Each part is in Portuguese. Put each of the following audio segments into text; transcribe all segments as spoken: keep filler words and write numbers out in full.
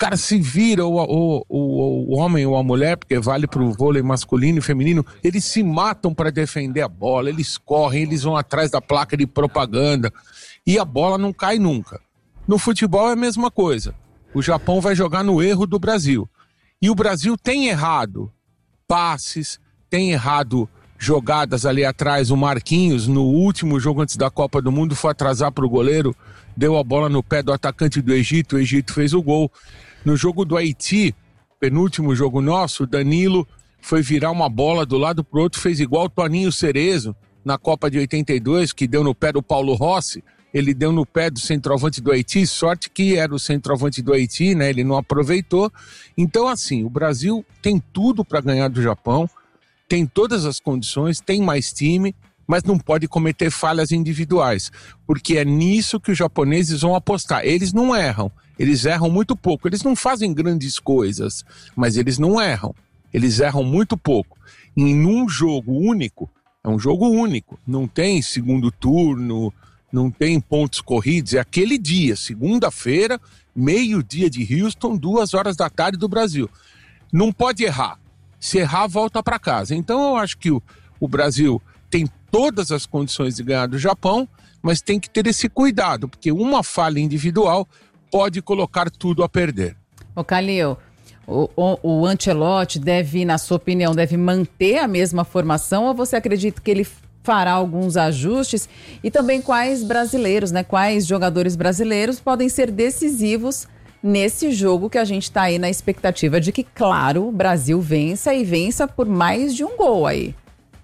cara se vira, o, o, o, o homem ou a mulher, porque vale pro vôlei masculino e feminino, eles se matam para defender a bola, eles correm, eles vão atrás da placa de propaganda e a bola não cai nunca. No futebol é a mesma coisa. O Japão vai jogar no erro do Brasil. E o Brasil tem errado passes, tem errado jogadas ali atrás. O Marquinhos, no último jogo antes da Copa do Mundo, foi atrasar para o goleiro, deu a bola no pé do atacante do Egito, o Egito fez o gol. No jogo do Haiti, penúltimo jogo nosso, o Danilo foi virar uma bola do lado pro outro, fez igual o Toninho Cerezo na Copa de oitenta e dois, que deu no pé do Paulo Rossi. Ele deu no pé do centroavante do Haiti, sorte que era o centroavante do Haiti, né? Ele não aproveitou. Então, assim, o Brasil tem tudo para ganhar do Japão, tem todas as condições, tem mais time, mas não pode cometer falhas individuais, porque é nisso que os japoneses vão apostar. Eles não erram, eles erram muito pouco, eles não fazem grandes coisas, mas eles não erram, eles erram muito pouco. E num jogo único, é um jogo único, não tem segundo turno, não tem pontos corridos, é aquele dia, segunda-feira, meio-dia de Houston, duas horas da tarde do Brasil. Não pode errar. Se errar, volta para casa. Então eu acho que o, o Brasil tem todas as condições de ganhar do Japão, mas tem que ter esse cuidado, porque uma falha individual pode colocar tudo a perder. Ô Calil, o, o, o Ancelotti deve, na sua opinião, deve manter a mesma formação ou você acredita que ele fará alguns ajustes? E também quais brasileiros, né, quais jogadores brasileiros podem ser decisivos nesse jogo que a gente está aí na expectativa de que, claro, o Brasil vença e vença por mais de um gol aí.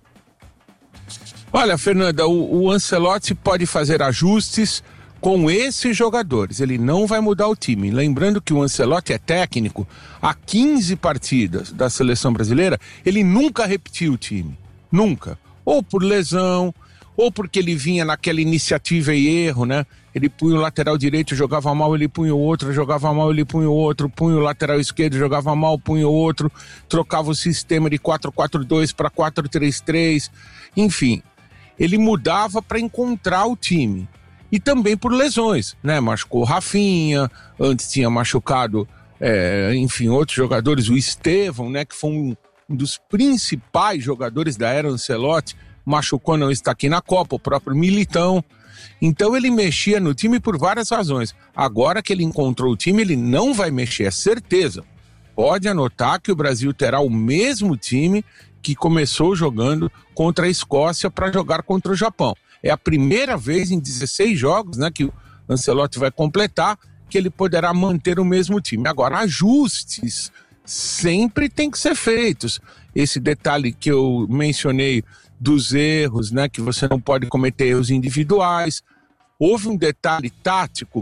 Olha, Fernanda, o, o Ancelotti pode fazer ajustes com esses jogadores, ele não vai mudar o time. Lembrando que o Ancelotti é técnico há quinze partidas da seleção brasileira, ele nunca repetiu o time, nunca. Ou por lesão, ou porque ele vinha naquela iniciativa e erro, né? Ele punha o lateral direito, jogava mal, ele punha o outro, jogava mal, ele punha o outro, punha o lateral esquerdo, jogava mal, punha o outro, trocava o sistema de quatro quatro dois para quatro três três, enfim, ele mudava para encontrar o time. E também por lesões, né? Machucou o Rafinha, antes tinha machucado, é, enfim, outros jogadores, o Estevão, né? Que foi um um dos principais jogadores da era Ancelotti, machucou, não está aqui na Copa, o próprio Militão. Então ele mexia no time por várias razões. Agora que ele encontrou o time, ele não vai mexer, é certeza. Pode anotar que o Brasil terá o mesmo time que começou jogando contra a Escócia para jogar contra o Japão. É a primeira vez em dezesseis jogos, né, que o Ancelotti vai completar, que ele poderá manter o mesmo time. Agora, ajustes sempre tem que ser feitos. Esse detalhe que eu mencionei dos erros, né, que você não pode cometer erros individuais. Houve um detalhe tático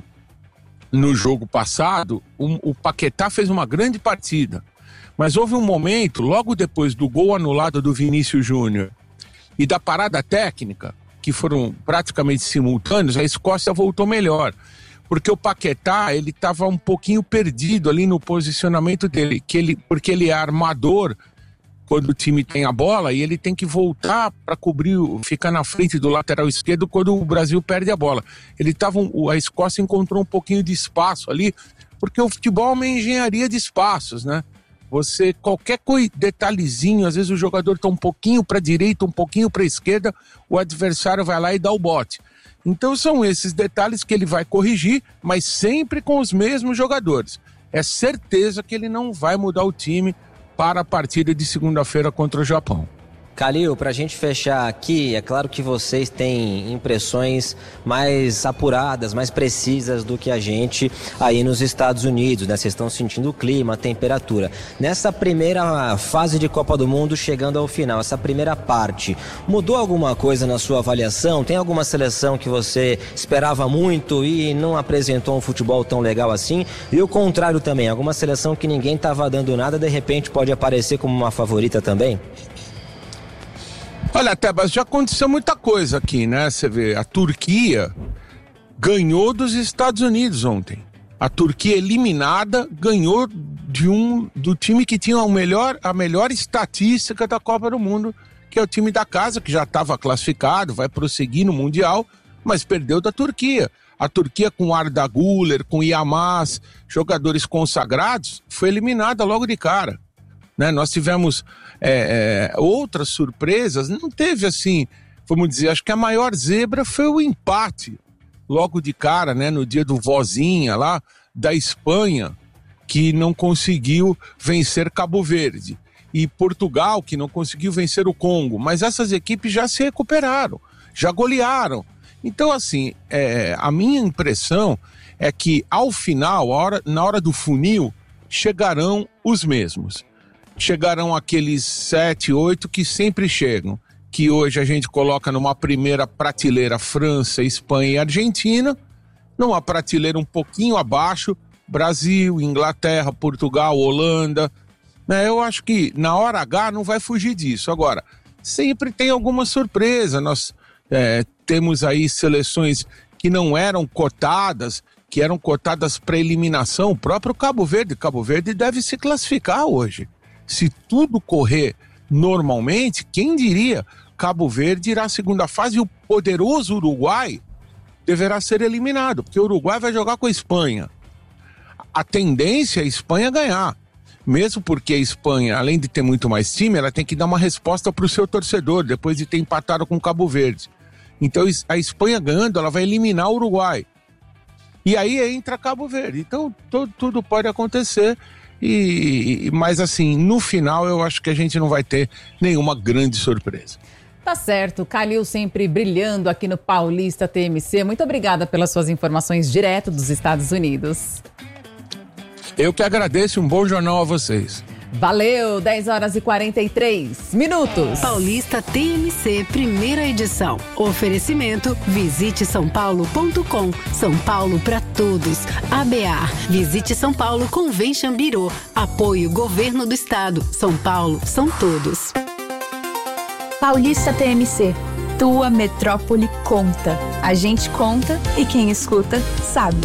no jogo passado, o, o Paquetá fez uma grande partida, mas houve um momento, logo depois do gol anulado do Vinícius Júnior e da parada técnica, que foram praticamente simultâneos, a Escócia voltou melhor. Porque o Paquetá, ele estava um pouquinho perdido ali no posicionamento dele, que ele, porque ele é armador quando o time tem a bola e ele tem que voltar para cobrir, ficar na frente do lateral esquerdo quando o Brasil perde a bola. Ele tava, a Escócia encontrou um pouquinho de espaço ali, porque o futebol é uma engenharia de espaços, né? Você, qualquer detalhezinho, às vezes o jogador está um pouquinho para a direita, um pouquinho para a esquerda, o adversário vai lá e dá o bote. Então são esses detalhes que ele vai corrigir, mas sempre com os mesmos jogadores. É certeza que ele não vai mudar o time para a partida de segunda-feira contra o Japão. Calil, para a gente fechar aqui, é claro que vocês têm impressões mais apuradas, mais precisas do que a gente aí nos Estados Unidos, né? Vocês estão sentindo o clima, a temperatura. Nessa primeira fase de Copa do Mundo, chegando ao final, essa primeira parte, mudou alguma coisa na sua avaliação? Tem alguma seleção que você esperava muito e não apresentou um futebol tão legal assim? E o contrário também, alguma seleção que ninguém estava dando nada, de repente pode aparecer como uma favorita também? Olha, Tebas, já aconteceu muita coisa aqui, né? Você vê, a Turquia ganhou dos Estados Unidos ontem. A Turquia eliminada ganhou de um, do time que tinha a melhor, a melhor estatística da Copa do Mundo, que é o time da casa, que já estava classificado, vai prosseguir no Mundial, mas perdeu da Turquia. A Turquia com Arda Güler, com Yılmaz, jogadores consagrados, foi eliminada logo de cara. Né? Nós tivemos é, é, outras surpresas, não teve assim, vamos dizer, acho que a maior zebra foi o empate, logo de cara, né, no dia do Vozinha lá, da Espanha, que não conseguiu vencer Cabo Verde. E Portugal, que não conseguiu vencer o Congo. Mas essas equipes já se recuperaram, já golearam. Então, assim, é, a minha impressão é que, ao final, a hora, na hora do funil, chegarão os mesmos. Chegarão aqueles sete, oito que sempre chegam, que hoje a gente coloca numa primeira prateleira França, Espanha e Argentina, numa prateleira um pouquinho abaixo, Brasil, Inglaterra, Portugal, Holanda. Né? Eu acho que na hora H não vai fugir disso. Agora, sempre tem alguma surpresa. Nós é, temos aí seleções que não eram cotadas, que eram cotadas para eliminação. O próprio Cabo Verde. Cabo Verde deve se classificar hoje. Se tudo correr normalmente, quem diria? Cabo Verde irá à segunda fase e o poderoso Uruguai deverá ser eliminado, porque o Uruguai vai jogar com a Espanha. A tendência é a Espanha ganhar. Mesmo porque a Espanha, além de ter muito mais time, ela tem que dar uma resposta para o seu torcedor, depois de ter empatado com o Cabo Verde. Então a Espanha ganhando, ela vai eliminar o Uruguai. E aí entra Cabo Verde. Então tudo, tudo pode acontecer, e, mas assim, no final eu acho que a gente não vai ter nenhuma grande surpresa. Tá certo, Calil sempre brilhando aqui no Paulista T M C. Muito obrigada pelas suas informações direto dos Estados Unidos. Eu que agradeço, um bom jornal a vocês. Valeu, dez horas e quarenta e três minutos. Paulista T M C, primeira edição. Oferecimento, visite são paulo ponto com. São Paulo para todos. A B A, visite São Paulo Convention Bureau. Apoio Governo do Estado. São Paulo, são todos. Paulista T M C, tua metrópole conta. A gente conta e quem escuta sabe.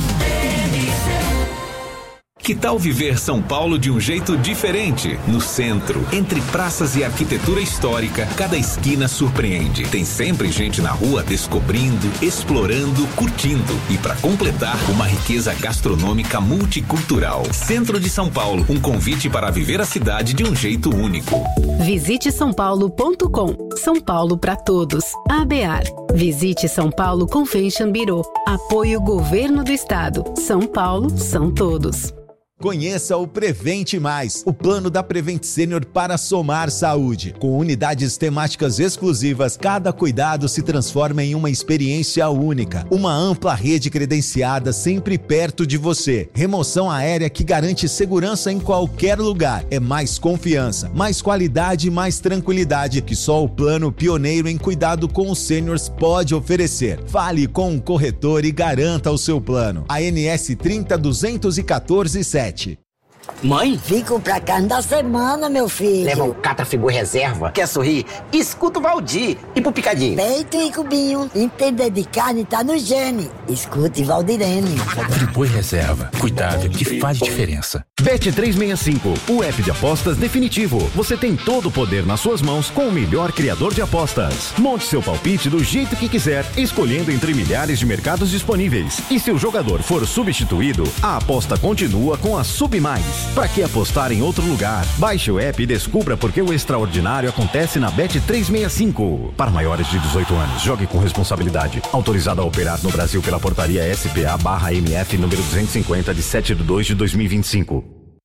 Que tal viver São Paulo de um jeito diferente? No centro, entre praças e arquitetura histórica, cada esquina surpreende. Tem sempre gente na rua descobrindo, explorando, curtindo. E para completar, uma riqueza gastronômica multicultural. Centro de São Paulo, um convite para viver a cidade de um jeito único. Visite são paulo ponto com. São Paulo para todos. A B A R. Visite São Paulo Convention Bureau. Apoio Governo do Estado. São Paulo, são todos. Conheça o Prevente Mais, o plano da Prevent Senior para somar saúde. Com unidades temáticas exclusivas, cada cuidado se transforma em uma experiência única. Uma ampla rede credenciada sempre perto de você. Remoção aérea que garante segurança em qualquer lugar. É mais confiança, mais qualidade e mais tranquilidade que só o plano pioneiro em cuidado com os seniors pode oferecer. Fale com o corretor e garanta o seu plano. A N S trinta duzentos e quatorze sete. Mãe? Fico pra carne da semana, meu filho. Leva o Catafigu Reserva. Quer sorrir? Escuta o Valdir. E pro Picadinho? Peito e cubinho. Entender de carne tá no gene. Escute Valdirene. Friboi Reserva. Cuidado que faz diferença. Bet trezentos e sessenta e cinco, o app de apostas definitivo. Você tem todo o poder nas suas mãos com o melhor criador de apostas. Monte seu palpite do jeito que quiser, escolhendo entre milhares de mercados disponíveis. E se o jogador for substituído, a aposta continua com a Sub Mais. Para que apostar em outro lugar? Baixe o app e descubra por que o extraordinário acontece na Bet trezentos e sessenta e cinco. Para maiores de dezoito anos, jogue com responsabilidade. Autorizado a operar no Brasil pela portaria S P A barra M F número duzentos e cinquenta de sete de dois de dois mil e vinte e cinco.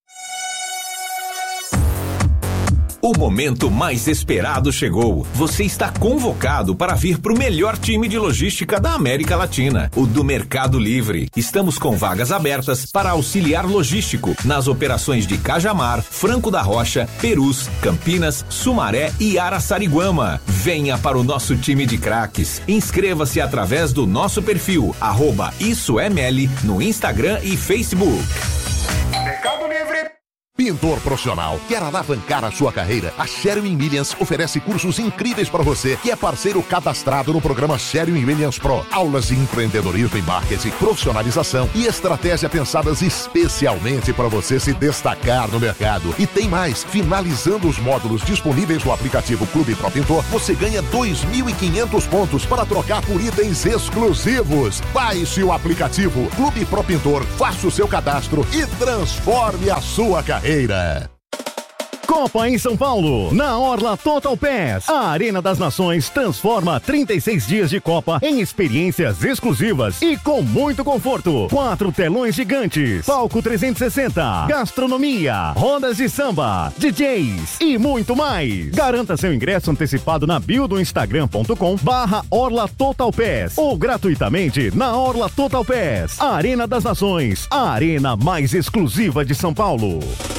O momento mais esperado chegou. Você está convocado para vir para o melhor time de logística da América Latina, o do Mercado Livre. Estamos com vagas abertas para auxiliar logístico nas operações de Cajamar, Franco da Rocha, Perus, Campinas, Sumaré e Araçariguama. Venha para o nosso time de craques. Inscreva-se através do nosso perfil, arroba IssoEML, no Instagram e Facebook. Mercado Livre. Pintor profissional, quer alavancar a sua carreira? A Sherwin Williams oferece cursos incríveis para você, que é parceiro cadastrado no programa Sherwin Williams Pro. Aulas de empreendedorismo e marketing, profissionalização e estratégia pensadas especialmente para você se destacar no mercado. E tem mais, finalizando os módulos disponíveis no aplicativo Clube Pro Pintor, você ganha dois mil e quinhentos pontos para trocar por itens exclusivos. Baixe o aplicativo Clube Pro Pintor, faça o seu cadastro e transforme a sua carreira. Copa em São Paulo, na Orla Total Pass. A Arena das Nações transforma trinta e seis dias de Copa em experiências exclusivas e com muito conforto. Quatro telões gigantes, palco trezentos e sessenta, gastronomia, rodas de samba, D Js e muito mais. Garanta seu ingresso antecipado na bio do instagram ponto com barra Orla Total Pass ou gratuitamente na Orla Total Pass. A Arena das Nações, a arena mais exclusiva de São Paulo.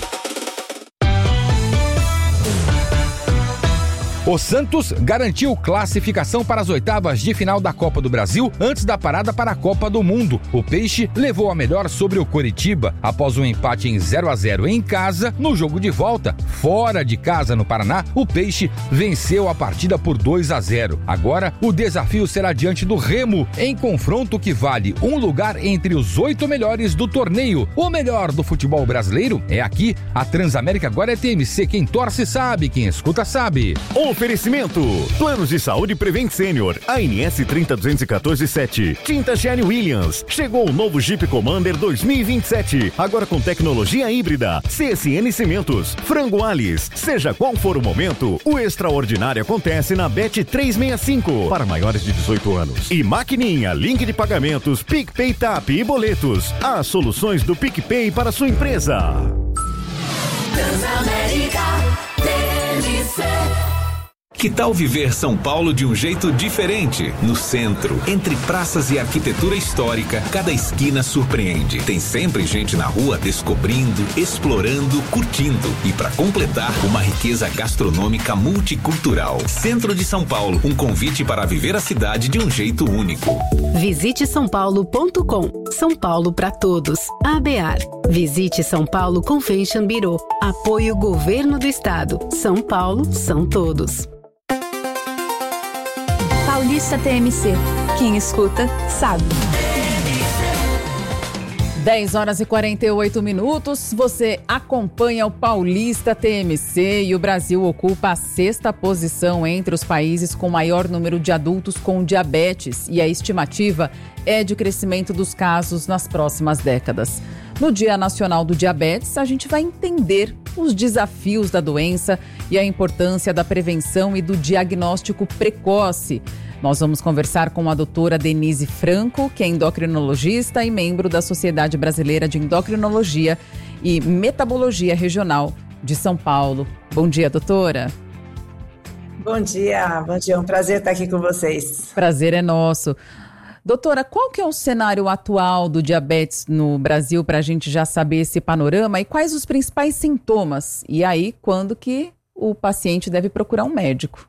O Santos garantiu classificação para as oitavas de final da Copa do Brasil antes da parada para a Copa do Mundo. O Peixe levou a melhor sobre o Coritiba após um empate em zero a zero em casa. No jogo de volta, fora de casa no Paraná, o Peixe venceu a partida por dois a zero. Agora, o desafio será diante do Remo, em confronto que vale um lugar entre os oito melhores do torneio. O melhor do futebol brasileiro é aqui. A Transamérica agora é T M C. Quem torce sabe, quem escuta sabe. Oferecimento: Planos de Saúde Prevent Senior, A N S trinta duzentos e quatorze sete. Tinta Sherwin Williams. Chegou o novo Jeep Commander dois mil e vinte e sete, agora com tecnologia híbrida. C S N Cimentos. Frango Alice. Seja qual for o momento, o extraordinário acontece na Bet trezentos e sessenta e cinco, para maiores de dezoito anos. E Maquininha, link de pagamentos, PicPay, Tap e boletos. As soluções do PicPay para sua empresa. Transamérica T M C. Que tal viver São Paulo de um jeito diferente? No centro, entre praças e arquitetura histórica, cada esquina surpreende. Tem sempre gente na rua descobrindo, explorando, curtindo. E para completar, uma riqueza gastronômica multicultural. Centro de São Paulo, um convite para viver a cidade de um jeito único. Visite são paulo ponto com. São Paulo para todos. A B A R. Visite São Paulo Convention Bureau. Apoio Governo do Estado. São Paulo são todos. Paulista T M C. Quem escuta, sabe. dez horas e quarenta e oito minutos. Você acompanha o Paulista T M C e o Brasil ocupa a sexta posição entre os países com maior número de adultos com diabetes. E a estimativa é de crescimento dos casos nas próximas décadas. No Dia Nacional do Diabetes, a gente vai entender os desafios da doença e a importância da prevenção e do diagnóstico precoce. Nós vamos conversar com a doutora Denise Franco, que é endocrinologista e membro da Sociedade Brasileira de Endocrinologia e Metabologia Regional de São Paulo. Bom dia, doutora. Bom dia, bom dia. É um prazer estar aqui com vocês. Prazer é nosso. Doutora, qual que é o cenário atual do diabetes no Brasil para a gente já saber esse panorama e quais os principais sintomas? E aí, quando que o paciente deve procurar um médico?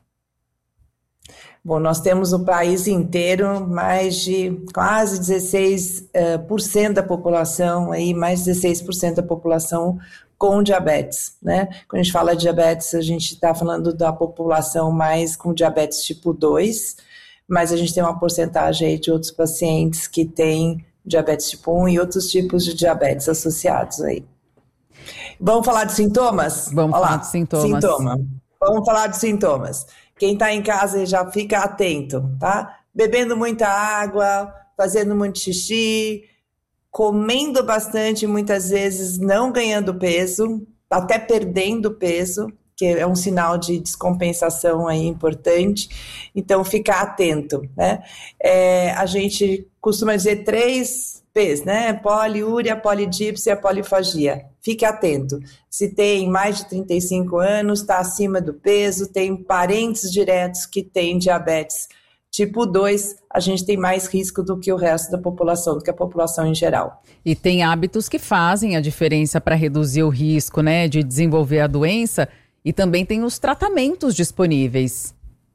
Bom, nós temos no país inteiro mais de quase dezesseis por cento da população, aí, mais de dezesseis por cento da população com diabetes, né? Quando a gente fala de diabetes, a gente está falando da população mais com diabetes tipo dois, mas a gente tem uma porcentagem aí de outros pacientes que têm diabetes tipo um e outros tipos de diabetes associados aí. Vamos falar de sintomas? Vamos Olha falar lá, de sintomas. Sintoma. Vamos falar de sintomas. Quem está em casa já fica atento, tá? Bebendo muita água, fazendo muito xixi, comendo bastante, muitas vezes não ganhando peso, até perdendo peso, que é um sinal de descompensação aí importante. Então, ficar atento, né? É, a gente costuma dizer três P's, né? Poliúria, polidípsia, polifagia. Fique atento. Se tem mais de trinta e cinco anos, está acima do peso, tem parentes diretos que têm diabetes tipo dois, a gente tem mais risco do que o resto da população, do que a população em geral. E tem hábitos que fazem a diferença para reduzir o risco, né, de desenvolver a doença, e também tem os tratamentos disponíveis.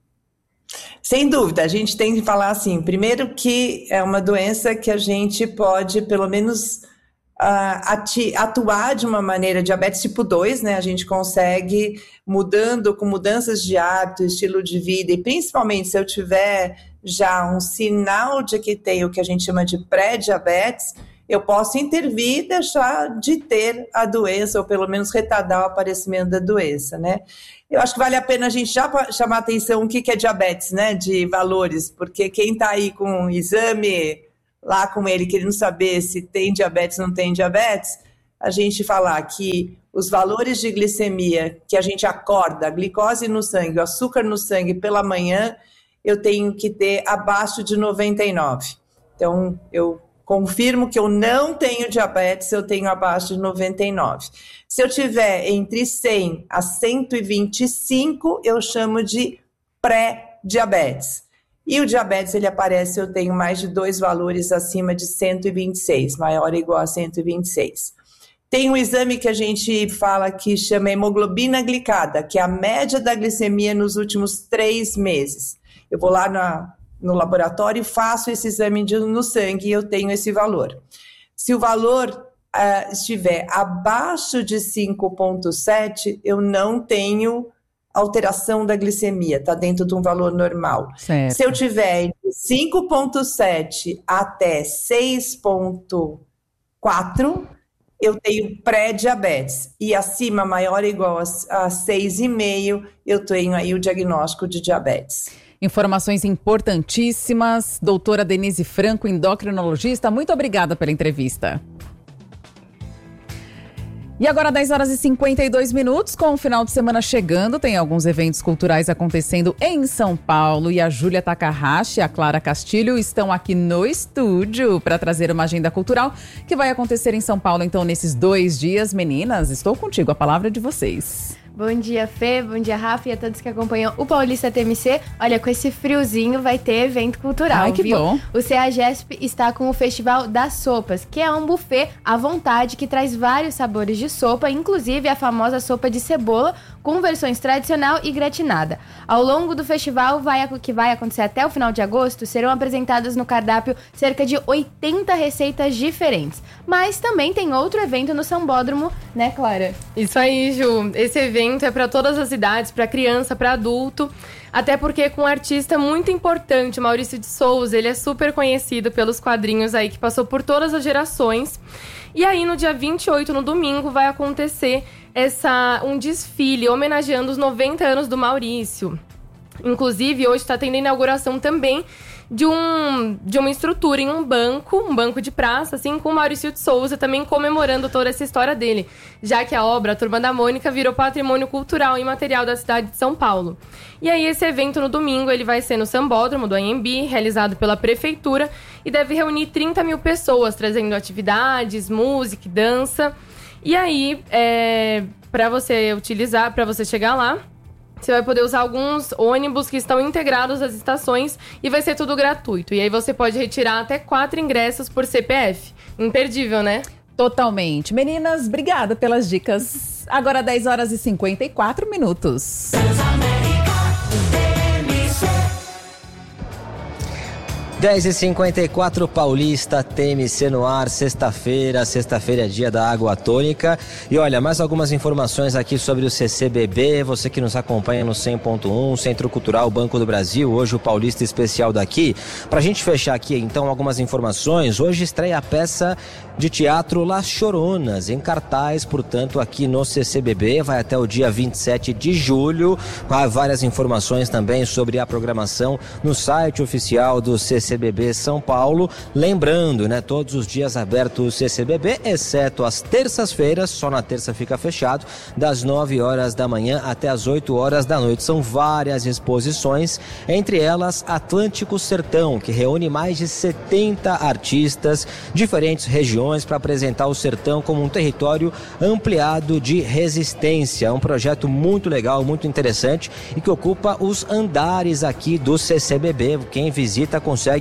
Sem dúvida, a gente tem que falar assim, primeiro que é uma doença que a gente pode, pelo menos, uh, atuar de uma maneira, diabetes tipo dois, né? A gente consegue, mudando, com mudanças de hábito, estilo de vida, e principalmente se eu tiver já um sinal de que tem o que a gente chama de pré-diabetes, eu posso intervir e deixar de ter a doença, ou pelo menos retardar o aparecimento da doença, né? Eu acho que vale a pena a gente já chamar a atenção o que é diabetes, né, de valores, porque quem está aí com um exame lá com ele, querendo saber se tem diabetes ou não tem diabetes, a gente falar que os valores de glicemia que a gente acorda, a glicose no sangue, o açúcar no sangue pela manhã, eu tenho que ter abaixo de noventa e nove. Então, eu confirmo que eu não tenho diabetes, eu tenho abaixo de noventa e nove. Se eu tiver entre cem a cento e vinte e cinco, eu chamo de pré-diabetes. E o diabetes, ele aparece, eu tenho mais de dois valores acima de cento e vinte e seis, maior ou igual a cento e vinte e seis. Tem um exame que a gente fala que chama hemoglobina glicada, que é a média da glicemia nos últimos três meses. Eu vou lá na... no laboratório e faço esse exame de, no sangue e eu tenho esse valor. Se o valor uh, estiver abaixo de cinco vírgula sete, eu não tenho alteração da glicemia, está dentro de um valor normal. Certo. Se eu tiver de cinco vírgula sete até seis vírgula quatro, eu tenho pré-diabetes. E acima, maior ou igual a, a seis vírgula cinco, eu tenho aí o diagnóstico de diabetes. Informações importantíssimas. Doutora Denise Franco, endocrinologista, muito obrigada pela entrevista. E agora, dez horas e cinquenta e dois minutos, com o final de semana chegando, tem alguns eventos culturais acontecendo em São Paulo. E a Júlia Takahashi e a Clara Castilho estão aqui no estúdio para trazer uma agenda cultural que vai acontecer em São Paulo, então, nesses dois dias. Meninas, estou contigo, a palavra é de vocês. Bom dia, Fê, bom dia, Rafa, e a todos que acompanham o Paulista T M C. Olha, com esse friozinho vai ter evento cultural, Ai, que viu? bom. O CEAGESP está com o Festival das Sopas, que é um buffet à vontade que traz vários sabores de sopa, inclusive a famosa sopa de cebola, com versões tradicional e gratinada. Ao longo do festival, vai, que vai acontecer até o final de agosto, serão apresentadas no cardápio cerca de oitenta receitas diferentes. Mas também tem outro evento no Sambódromo, né, Clara? Isso aí, Ju. Esse evento é para todas as idades, para criança, para adulto, até porque com um artista muito importante, Maurício de Souza. Ele é super conhecido pelos quadrinhos aí, que passou por todas as gerações. E aí, no dia vinte e oito, no domingo, vai acontecer essa, um desfile homenageando os noventa anos do Maurício. Inclusive, hoje está tendo a inauguração também de, um, de uma estrutura em um banco, um banco de praça, assim, com o Maurício de Souza, também comemorando toda essa história dele, já que a obra, a Turma da Mônica, virou patrimônio cultural e imaterial da cidade de São Paulo. E aí, esse evento no domingo, ele vai ser no Sambódromo do Anhembi, realizado pela Prefeitura, e deve reunir trinta mil pessoas, trazendo atividades, música, dança. E aí, é, para você utilizar, para você chegar lá, você vai poder usar alguns ônibus que estão integrados às estações e vai ser tudo gratuito. E aí você pode retirar até quatro ingressos por C P F. Imperdível, né? Totalmente. Meninas, obrigada pelas dicas. Agora dez horas e cinquenta e quatro minutos. dez e cinquenta e quatro, Paulista T M C no ar, sexta-feira, sexta-feira é dia da água tônica. E olha, mais algumas informações aqui sobre o C C B B, você que nos acompanha no cem ponto um, Centro Cultural Banco do Brasil, hoje o Paulista Especial daqui. Pra gente fechar aqui, então, algumas informações, hoje estreia a peça de teatro Las Choronas, em cartaz, portanto, aqui no C C B B, vai até o dia vinte e sete de julho. Há várias informações também sobre a programação no site oficial do C C B B São Paulo. Lembrando, né, todos os dias aberto o C C B B, exceto as terças-feiras, só na terça fica fechado, das nove horas da manhã até as oito horas da noite. São várias exposições, entre elas Atlântico Sertão, que reúne mais de setenta artistas, diferentes regiões, para apresentar o sertão como um território ampliado de resistência. Um projeto muito legal, muito interessante e que ocupa os andares aqui do C C B B. Quem visita consegue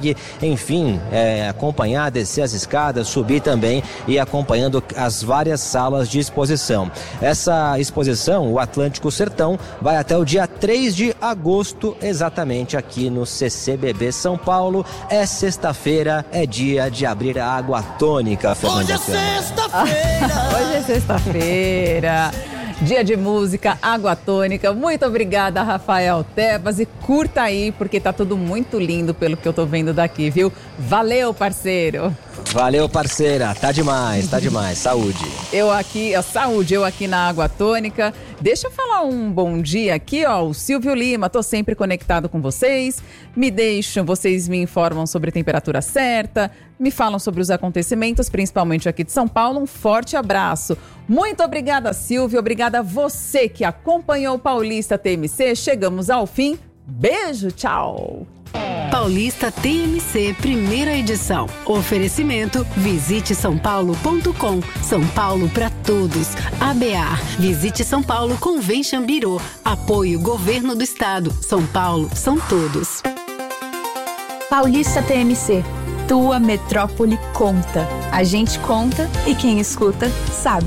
consegue, enfim, é, acompanhar, descer as escadas, subir também e acompanhando as várias salas de exposição. Essa exposição, o Atlântico Sertão, vai até o dia três de agosto, exatamente aqui no C C B B São Paulo. É sexta-feira, é dia de abrir a água tônica, Fernanda. Hoje é sexta-feira! Hoje é sexta-feira. Dia de música, água tônica. Muito obrigada, Rafael Tebas. E curta aí, porque tá tudo muito lindo pelo que eu tô vendo daqui, viu? Valeu, parceiro. Valeu, parceira. Tá demais, tá demais. Saúde. Eu aqui, a saúde, eu aqui na água tônica. Deixa eu falar um bom dia aqui, ó. O Silvio Lima, tô sempre conectado com vocês. Me deixam, vocês me informam sobre a temperatura certa, me falam sobre os acontecimentos, principalmente aqui de São Paulo. Um forte abraço. Muito obrigada, Silvio. Obrigada a você que acompanhou o Paulista T M C. Chegamos ao fim. Beijo, tchau. Paulista T M C, primeira edição. Oferecimento, visite são paulo ponto com. São Paulo para todos. A B A. Visite São Paulo Convention Bureau. Apoio Governo do Estado. São Paulo são todos. Paulista T M C. Tua metrópole conta. A gente conta e quem escuta sabe.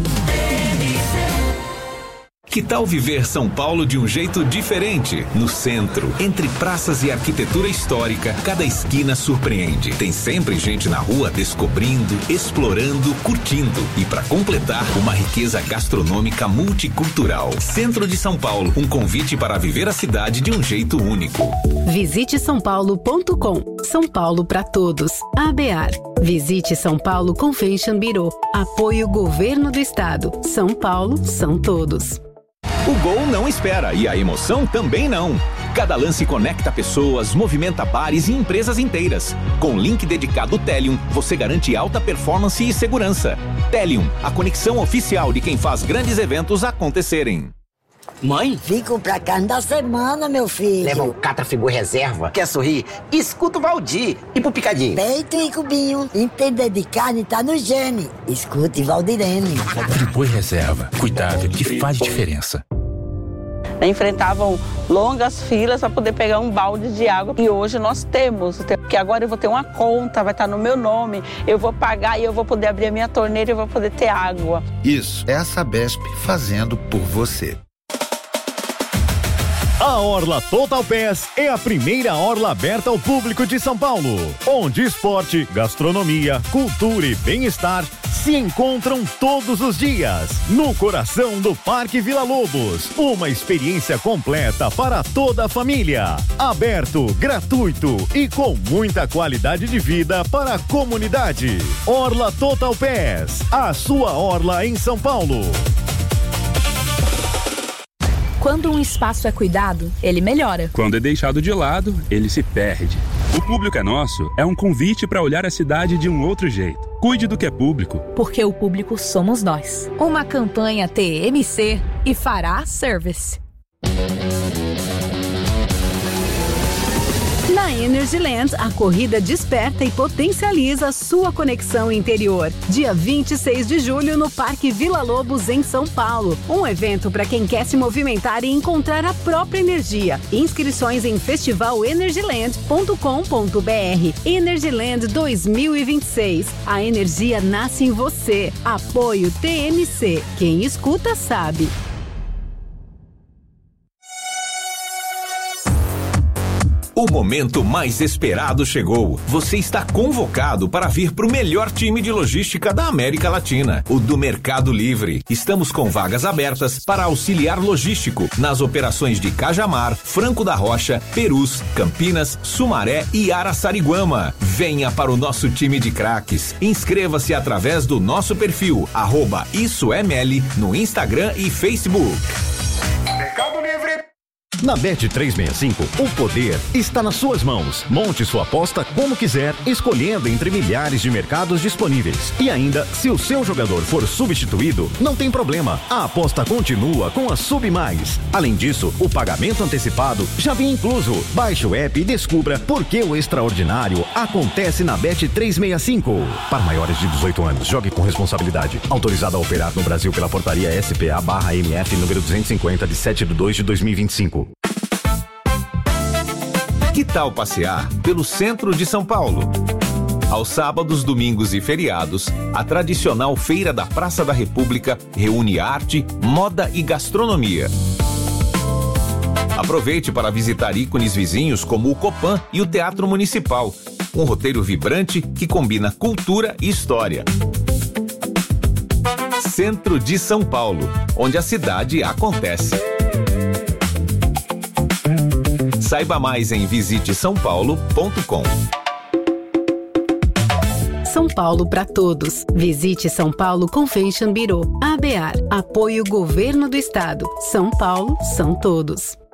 Que tal viver São Paulo de um jeito diferente? No centro, entre praças e arquitetura histórica, cada esquina surpreende. Tem sempre gente na rua descobrindo, explorando, curtindo. E para completar, uma riqueza gastronômica multicultural. Centro de São Paulo, um convite para viver a cidade de um jeito único. Visite são paulo ponto com. São Paulo para todos. A B A R. Visite São Paulo Convention Bureau. Apoio Governo do Estado. São Paulo são todos. O gol não espera e a emoção também não. Cada lance conecta pessoas, movimenta bares e empresas inteiras. Com link dedicado Telium, você garante alta performance e segurança. Telium, a conexão oficial de quem faz grandes eventos acontecerem. Mãe? Fico pra carne da semana, meu filho. Leva um Catra Friboi Reserva. Quer sorrir? Escuta o Valdir. E pro Picadinho? Peito e cubinho. Entender de carne tá no gene. Escute Valdirene. Friboi Reserva. Cuidado que faz diferença. Enfrentavam longas filas para poder pegar um balde de água. E hoje nós temos, porque agora eu vou ter uma conta, vai estar no meu nome, eu vou pagar e eu vou poder abrir a minha torneira e eu vou poder ter água. Isso é a Sabesp fazendo por você. A Orla Total Pass é a primeira orla aberta ao público de São Paulo, onde esporte, gastronomia, cultura e bem-estar se encontram todos os dias, no coração do Parque Vila Lobos. Uma experiência completa para toda a família, aberto, gratuito e com muita qualidade de vida para a comunidade. Orla Total Pass, a sua orla em São Paulo. Quando um espaço é cuidado, ele melhora. Quando é deixado de lado, ele se perde. O Público é Nosso é um convite para olhar a cidade de um outro jeito. Cuide do que é público. Porque o público somos nós. Uma campanha T M C e Fará Service. Na Energyland, a corrida desperta e potencializa sua conexão interior. Dia vinte e seis de julho no Parque Vila Lobos, em São Paulo. Um evento para quem quer se movimentar e encontrar a própria energia. Inscrições em festival energyland ponto com ponto b r. Energyland dois mil e vinte e seis. A energia nasce em você. Apoio T M C. Quem escuta sabe. O momento mais esperado chegou. Você está convocado para vir para o melhor time de logística da América Latina, o do Mercado Livre. Estamos com vagas abertas para auxiliar logístico nas operações de Cajamar, Franco da Rocha, Perus, Campinas, Sumaré e Araçariguama. Venha para o nosso time de craques. Inscreva-se através do nosso perfil, arroba Isso é Meli, no Instagram e Facebook. Mercado Livre. Na Bet trezentos e sessenta e cinco, o poder está nas suas mãos. Monte sua aposta como quiser, escolhendo entre milhares de mercados disponíveis. E ainda, se o seu jogador for substituído, não tem problema. A aposta continua com a Sub Mais. Além disso, o pagamento antecipado já vem incluso. Baixe o app e descubra por que o extraordinário acontece na Bet trezentos e sessenta e cinco. Para maiores de dezoito anos, jogue com responsabilidade. Autorizado a operar no Brasil pela portaria S P A barra M F número duzentos e cinquenta de sete de dois de dois mil e vinte e cinco. Que tal passear pelo centro de São Paulo? Aos sábados, domingos e feriados, a tradicional Feira da Praça da República reúne arte, moda e gastronomia. Aproveite para visitar ícones vizinhos como o Copan e o Teatro Municipal. Um roteiro vibrante que combina cultura e história. Centro de São Paulo, onde a cidade acontece. Saiba mais em visite são paulo ponto com. São Paulo para todos. Visite São Paulo Convention Bureau. A B A R. Apoio Governo do Estado. São Paulo são todos.